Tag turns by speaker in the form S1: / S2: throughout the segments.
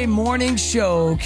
S1: Monday morning show,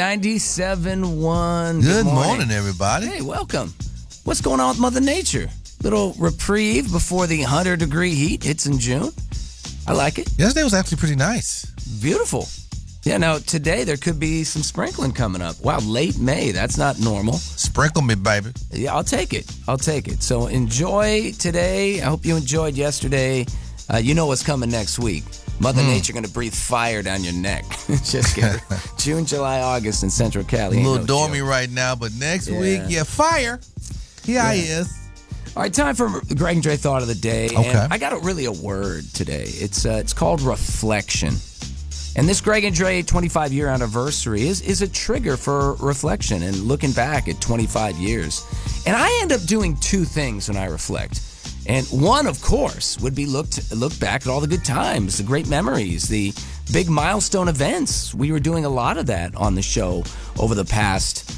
S1: Q97.1.
S2: Good morning, everybody.
S1: Hey, welcome. What's going on with Mother Nature? Little reprieve before the 100-degree heat hits in June. I like it.
S2: Yesterday was actually pretty nice.
S1: Beautiful. Yeah, now today there could be some sprinkling coming up. Wow, late May. That's not normal.
S2: Sprinkle me, baby.
S1: Yeah, I'll take it. So enjoy today. I hope you enjoyed yesterday. You know what's coming next week. Mother Nature going to breathe fire down your neck. Just kidding. June, July, August in Central Cali.
S2: A little dormy right now, but next week, fire. Here I is.
S1: All right, time for Greg and Dre Thought of the Day.
S2: Okay.
S1: And I got a word today. It's called reflection. And this Greg and Dre 25-year anniversary is a trigger for reflection and looking back at 25 years. And I end up doing two things when I reflect. And one, of course, would be look back at all the good times, the great memories, the big milestone events. We were doing a lot of that on the show over the past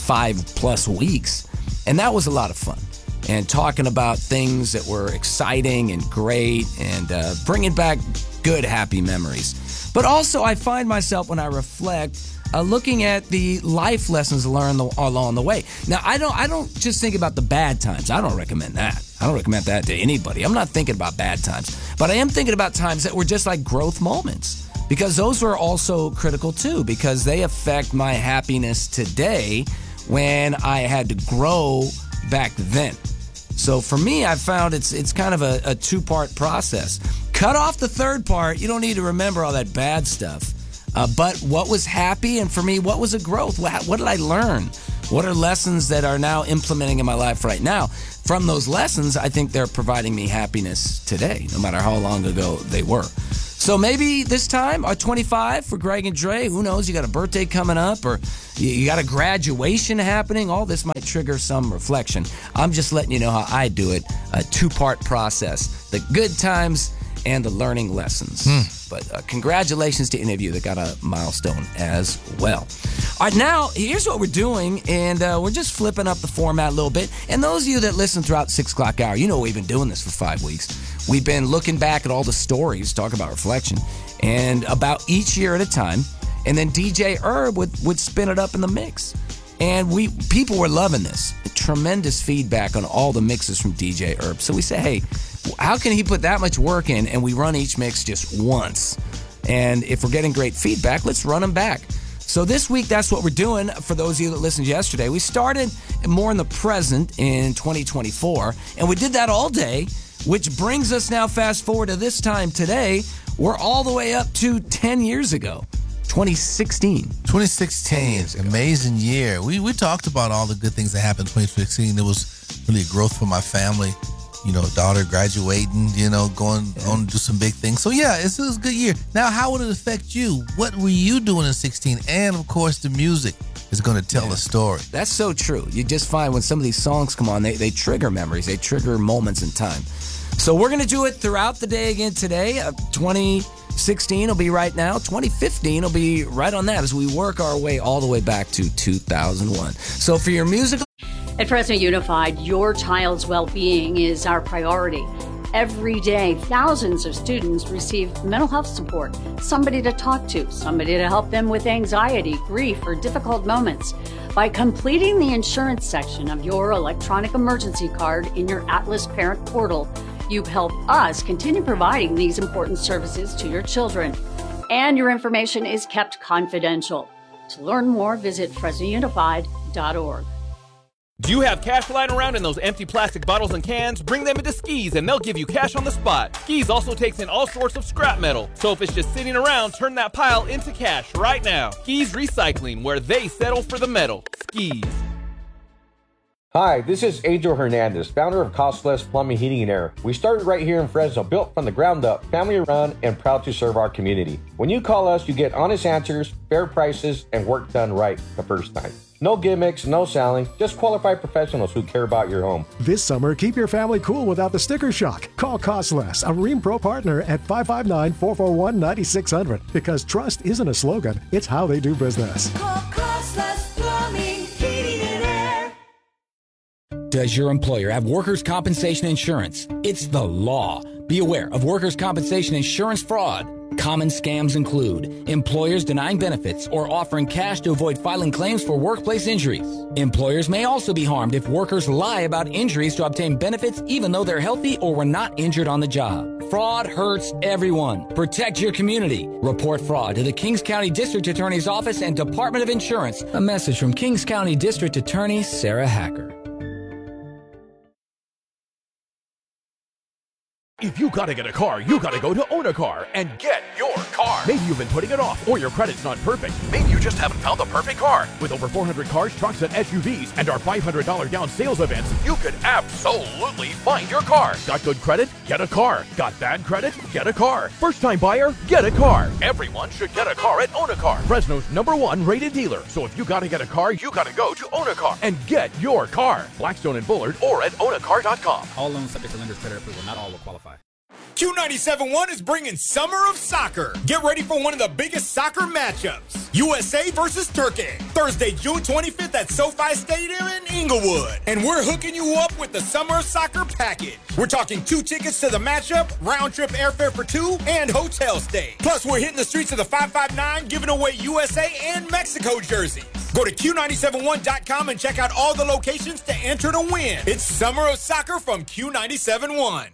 S1: 5+ weeks. And that was a lot of fun. And talking about things that were exciting and great and bringing back good, happy memories. But also, I find myself, when I reflect, looking at the life lessons learned along the way. Now, I don't just think about the bad times. I don't recommend that. I don't recommend that to anybody. I'm not thinking about bad times. But I am thinking about times that were just like growth moments. Because those were also critical, too. Because they affect my happiness today when I had to grow back then. So for me, I found it's kind of a two-part process. Cut off the third part. You don't need to remember all that bad stuff. But what was happy, and for me, what was a growth? What did I learn? What are lessons that are now implementing in my life right now? From those lessons, I think they're providing me happiness today, no matter how long ago they were. So maybe this time, 25 for Greg and Dre. Who knows? You got a birthday coming up, or you got a graduation happening. All this might trigger some reflection. I'm just letting you know how I do it. A two-part process. The good times and the learning lessons. But congratulations to any of you that got a milestone as well. All right, now, here's what we're doing, and we're just flipping up the format a little bit. And those of you that listen throughout 6 o'clock hour, you know we've been doing this for 5 weeks. We've been looking back at all the stories, talking about reflection, and about each year at a time. And then DJ Herb would spin it up in the mix. And people were loving this. Tremendous feedback on all the mixes from DJ Herb. So we say, hey, how can he put that much work in and we run each mix just once? And if we're getting great feedback, let's run them back. So this week, that's what we're doing. For those of you that listened yesterday, we started more in the present in 2024, and we did that all day, which brings us now fast forward to this time today. We're all the way up to 10 years ago. 2016.
S2: 2016, amazing year. We talked about all the good things that happened in 2016. It was really a growth for my family. You know, daughter graduating, going on to do some big things. So, yeah, it was a good year. Now, how would it affect you? What were you doing in 16? And, of course, the music is going to tell a story.
S1: That's so true. You just find when some of these songs come on, they trigger memories. They trigger moments in time. So we're going to do it throughout the day again today. 2016 will be right now. 2015 will be right on that as we work our way all the way back to 2001. So for your musical...
S3: At Fresno Unified, your child's well-being is our priority. Every day, thousands of students receive mental health support, somebody to talk to, somebody to help them with anxiety, grief, or difficult moments. By completing the insurance section of your electronic emergency card in your Atlas Parent Portal, you help us continue providing these important services to your children. And your information is kept confidential. To learn more, visit FresnoUnified.org.
S4: Do you have cash lying around in those empty plastic bottles and cans? Bring them into Skis and they'll give you cash on the spot. Skis also takes in all sorts of scrap metal. So if it's just sitting around, turn that pile into cash right now. Skis Recycling, where they settle for the metal. Skis.
S5: Hi, this is Adriel Hernandez, founder of Costless Plumbing, Heating, and Air. We started right here in Fresno, built from the ground up, family run, and proud to serve our community. When you call us, you get honest answers, fair prices, and work done right the first time. No gimmicks, no selling, just qualified professionals who care about your home.
S6: This summer, keep your family cool without the sticker shock. Call Costless, a Rheem Pro partner at 559-441-9600. Because trust isn't a slogan, it's how they do business.
S7: Call Costless Plumbing, Heating, and Air.
S8: Does your employer have workers' compensation insurance? It's the law. Be aware of workers' compensation insurance fraud. Common scams include employers denying benefits or offering cash to avoid filing claims for workplace injuries. Employers may also be harmed if workers lie about injuries to obtain benefits even though they're healthy or were not injured on the job. Fraud hurts everyone. Protect your community. Report fraud to the Kings County District Attorney's Office and Department of Insurance. A message from Kings County District Attorney Sarah Hacker.
S9: If you gotta get a car, you gotta go to Own a Car and get your car. Maybe you've been putting it off, or your credit's not perfect. Maybe you just haven't found the perfect car. With over 400 cars, trucks, and SUVs, and our $500 down sales events, you could absolutely find your car. Got good credit? Get a car. Got bad credit? Get a car. First-time buyer? Get a car. Everyone should get a car at Own a Car, Fresno's #1 rated dealer. So if you gotta get a car, you gotta go to Own a Car and get your car. Blackstone and Bullard, or at ownacar.com.
S10: All loans subject to lender's credit approval. Not all will qualify.
S11: Q97.1 is bringing Summer of Soccer. Get ready for one of the biggest soccer matchups. USA versus Turkey. Thursday, June 25th at SoFi Stadium in Inglewood. And we're hooking you up with the Summer of Soccer package. We're talking 2 tickets to the matchup, round-trip airfare for 2, and hotel stay. Plus, we're hitting the streets of the 559 giving away USA and Mexico jerseys. Go to Q971.com and check out all the locations to enter to win. It's Summer of Soccer from Q97.1.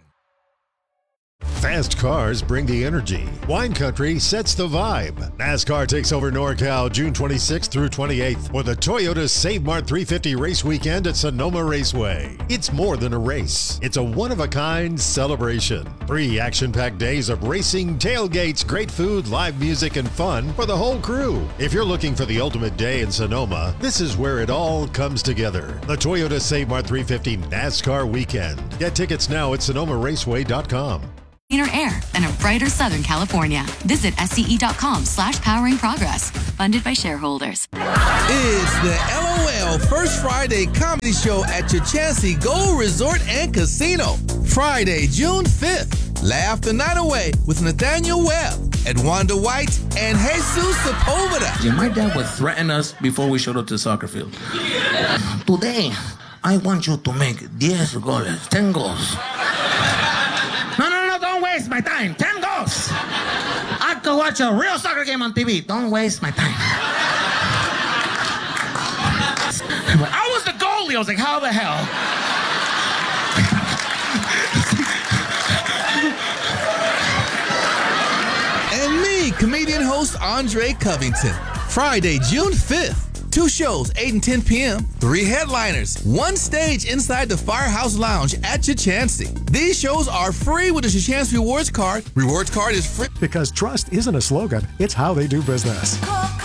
S12: Fast cars bring the energy. Wine Country sets the vibe. NASCAR takes over NorCal June 26th through 28th for the Toyota Save Mart 350 Race Weekend at Sonoma Raceway. It's more than a race. It's a one-of-a-kind celebration. 3 action-packed days of racing, tailgates, great food, live music, and fun for the whole crew. If you're looking for the ultimate day in Sonoma, this is where it all comes together. The Toyota Save Mart 350 NASCAR Weekend. Get tickets now at SonomaRaceway.com.
S13: Cleaner air and a brighter Southern California. Visit SCE.com/powering progress. Funded by shareholders.
S14: It's the LOL First Friday Comedy Show at Chachansey Gold Resort and Casino. Friday, June 5th. Laugh the night away with Nathaniel Webb, Edwanda White, and Jesus Sepulveda.
S15: Yeah, my dad would threaten us before we showed up to the soccer field. Today, I want you to make 10 goals, 10 goals. No, don't waste my time. 10 goals. I could watch a real soccer game on TV. Don't waste my time. I was the goalie. I was like, how the hell?
S14: And me, comedian host Andre Covington. Friday, June 5th. 2 shows, 8 and 10 p.m., 3 headliners, 1 stage inside the Firehouse Lounge at Chachansey. These shows are free with the Chachansey Rewards Card. Rewards Card is free.
S6: Because trust isn't a slogan, it's how they do business.